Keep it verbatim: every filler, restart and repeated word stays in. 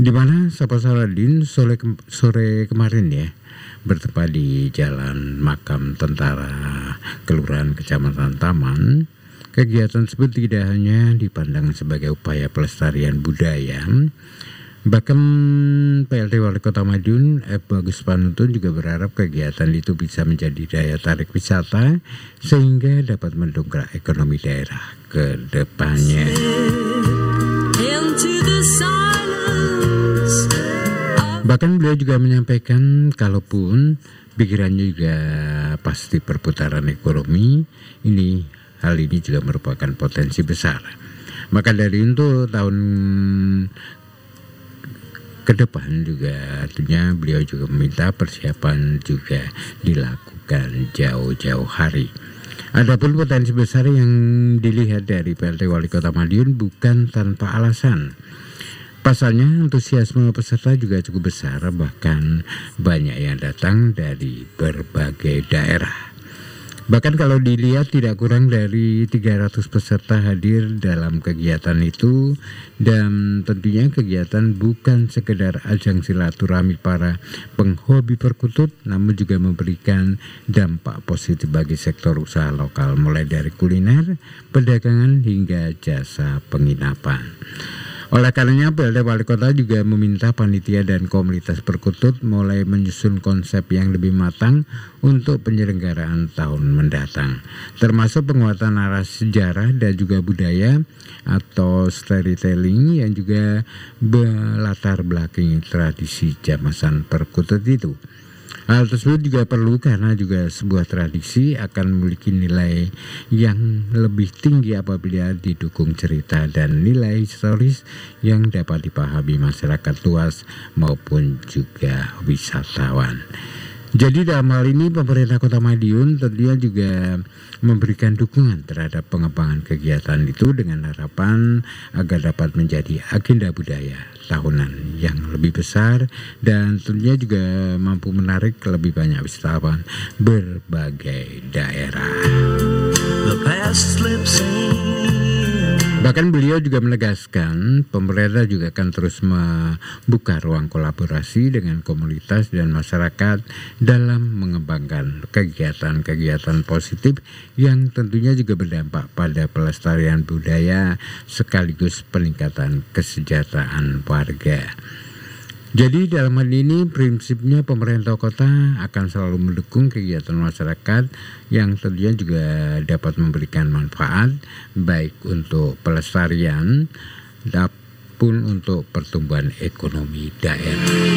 Di mana Sapa Saladin sore, ke- sore kemarin ya bertempat di Jalan Makam Tentara Kelurahan Kecamatan Taman. Kegiatan tersebut tidak hanya dipandang sebagai upaya pelestarian budaya, bahkan P L T Wali Kota Madiun F. Bagus Panuntun juga berharap kegiatan itu bisa menjadi daya tarik wisata sehingga dapat mendongkrak ekonomi daerah ke depannya. Bahkan beliau juga menyampaikan kalaupun pikirannya juga pasti perputaran ekonomi, ini hal ini juga merupakan potensi besar. Maka dari itu tahun ke depan juga artinya beliau juga meminta persiapan juga dilakukan jauh-jauh hari. Adapun potensi besar yang dilihat dari P L T Wali Kota Madiun bukan tanpa alasan. Pasalnya antusiasme peserta juga cukup besar, bahkan banyak yang datang dari berbagai daerah. Bahkan kalau dilihat tidak kurang dari tiga ratus peserta hadir dalam kegiatan itu, dan tentunya kegiatan bukan sekedar ajang silaturahmi para penghobi perkutut, namun juga memberikan dampak positif bagi sektor usaha lokal mulai dari kuliner, perdagangan hingga jasa penginapan. Oleh karenanya P L T Wali Kota juga meminta panitia dan komunitas perkutut mulai menyusun konsep yang lebih matang untuk penyelenggaraan tahun mendatang, termasuk penguatan narasi sejarah dan juga budaya atau storytelling yang juga berlatar belakang tradisi jamasan perkutut itu. Hal tersebut juga perlu karena juga sebuah tradisi akan memiliki nilai yang lebih tinggi apabila didukung cerita dan nilai historis yang dapat dipahami masyarakat luas maupun juga wisatawan. Jadi dalam hal ini pemerintah Kota Madiun tentunya juga memberikan dukungan terhadap pengembangan kegiatan itu dengan harapan agar dapat menjadi agenda budaya tahunan yang lebih besar dan tentunya juga mampu menarik lebih banyak wisatawan berbagai daerah. The past slips in. Bahkan beliau juga menegaskan pemerintah juga akan terus membuka ruang kolaborasi dengan komunitas dan masyarakat dalam mengembangkan kegiatan-kegiatan positif yang tentunya juga berdampak pada pelestarian budaya sekaligus peningkatan kesejahteraan warga. Jadi dalam hal ini prinsipnya pemerintah kota akan selalu mendukung kegiatan masyarakat yang tentunya juga dapat memberikan manfaat baik untuk pelestarian maupun untuk pertumbuhan ekonomi daerah.